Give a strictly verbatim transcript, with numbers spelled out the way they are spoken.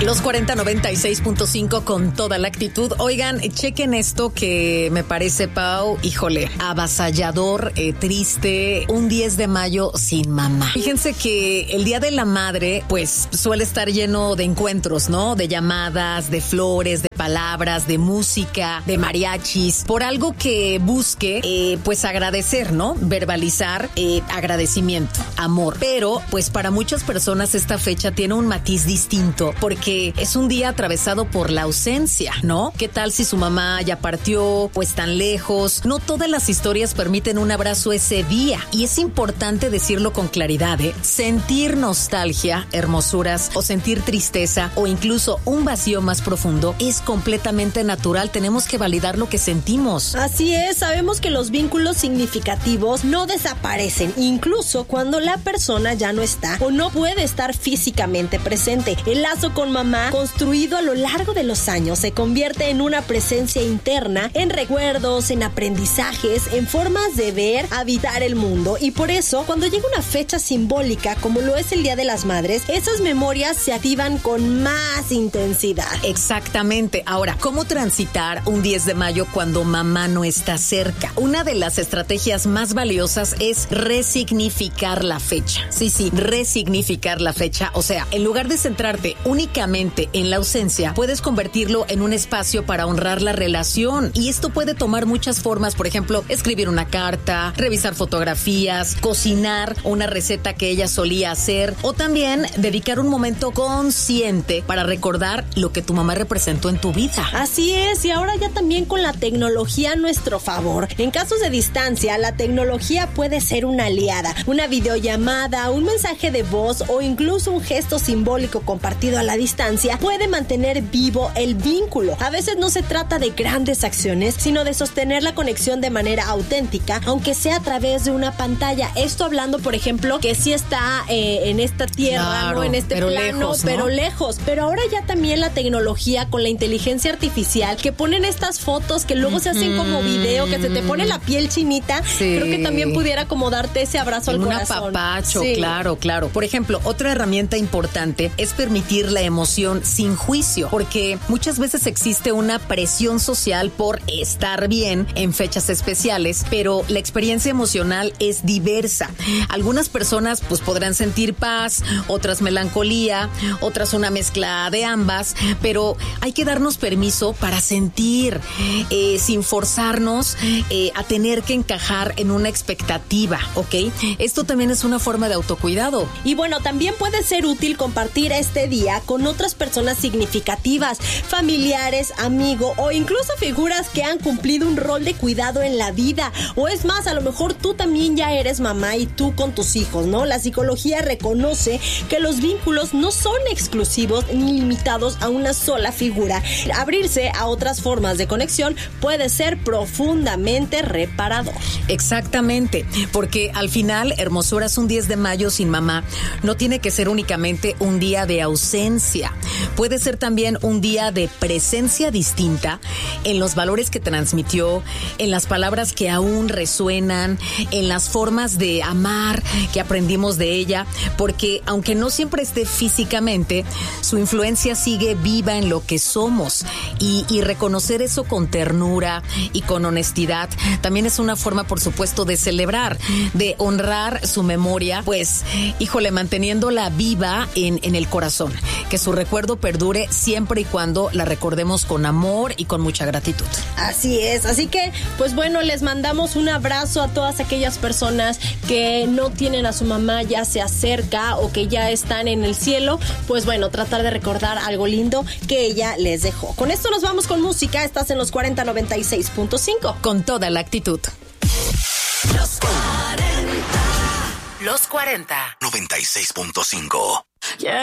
Los cuarenta noventa y seis punto cinco con toda la actitud. Oigan, chequen esto que me parece, Pau, híjole, avasallador, eh, triste, un diez de mayo sin mamá. Fíjense que el Día de la Madre, pues, suele estar lleno de encuentros, ¿no? De llamadas, de flores, de palabras, de música, de mariachis, por algo que busque, eh, pues, agradecer, ¿no? Verbalizar eh, agradecimiento, amor. Pero, pues, para muchas personas esta fecha tiene un matiz distinto, porque es un día atravesado por la ausencia, ¿no? ¿Qué tal si su mamá ya partió, pues tan lejos? No todas las historias permiten un abrazo ese día, y es importante decirlo con claridad, ¿eh? Sentir nostalgia, hermosuras, o sentir tristeza, o incluso un vacío más profundo, es completamente natural. Tenemos que validar lo que sentimos. Así es, sabemos que los vínculos significativos no desaparecen, incluso cuando la persona ya no está o no puede estar físicamente presente. El lazo con mamá, construido a lo largo de los años, se convierte en una presencia interna, en recuerdos, en aprendizajes, en formas de ver, habitar el mundo. Y por eso, cuando llega una fecha simbólica como lo es el Día de las Madres, esas memorias se activan con más intensidad. Exactamente. Ahora, ¿cómo transitar un diez de mayo cuando mamá no está cerca? Una de las estrategias más valiosas es resignificar la fecha. Sí, sí, resignificar la fecha. O sea, en lugar de centrarte únicamente en la ausencia, puedes convertirlo en un espacio para honrar la relación. Y esto puede tomar muchas formas. Por ejemplo, escribir una carta, revisar fotografías, cocinar una receta que ella solía hacer, o también dedicar un momento consciente para recordar lo que tu mamá representó en tu vida. Así es, y ahora ya también con la tecnología a nuestro favor. En casos de distancia, la tecnología puede ser una aliada. Una videollamada, un mensaje de voz o incluso un gesto simbólico compartido a la distancia puede mantener vivo el vínculo. A veces no se trata de grandes acciones, sino de sostener la conexión de manera auténtica, aunque sea a través de una pantalla. Esto hablando, por ejemplo, que sí está eh, en esta tierra, claro, ¿no? En este pero plano, lejos, ¿no? pero lejos. Pero ahora ya también la tecnología con la inteligencia artificial, que ponen estas fotos que luego mm-hmm. se hacen como video, que se te pone la piel chinita. Sí. Creo que también pudiera como darte ese abrazo en al un corazón. Un apapacho, sí. claro, claro. Por ejemplo, otra herramienta importante es permitir la emoción sin juicio, porque muchas veces existe una presión social por estar bien en fechas especiales, pero la experiencia emocional es diversa. Algunas personas pues podrán sentir paz, otras melancolía, otras una mezcla de ambas, pero hay que darnos permiso para sentir, eh, sin forzarnos eh, a tener que encajar en una expectativa, ¿ok? Esto también es una forma de autocuidado. Y bueno, también puede ser útil compartir este día con otras personas significativas, familiares, amigos o incluso figuras que han cumplido un rol de cuidado en la vida. O es más, a lo mejor tú también ya eres mamá y tú con tus hijos, ¿no? La psicología reconoce que los vínculos no son exclusivos ni limitados a una sola figura. Abrirse a otras formas de conexión puede ser profundamente reparador. Exactamente, porque al final, hermosuras, un diez de mayo sin mamá no tiene que ser únicamente un día de ausencia. Puede ser también un día de presencia distinta en los valores que transmitió, en las palabras que aún resuenan, en las formas de amar que aprendimos de ella, porque aunque no siempre esté físicamente, su influencia sigue viva en lo que somos, y, y reconocer eso con ternura y con honestidad también es una forma, por supuesto, de celebrar, de honrar su memoria, pues, híjole, manteniéndola viva en, en el corazón, que su recuerdo perdure siempre y cuando la recordemos con amor y con mucha gratitud. Así es, así que, pues bueno, les mandamos un abrazo a todas aquellas personas que no tienen a su mamá ya sea cerca o que ya están en el cielo. Pues bueno, tratar de recordar algo lindo que ella les dejó. Con esto nos vamos con música. Estás en los cuarenta noventa y seis punto cinco. Con toda la actitud. Los cuarenta. Los cuarenta. noventa y seis punto cinco. Yeah.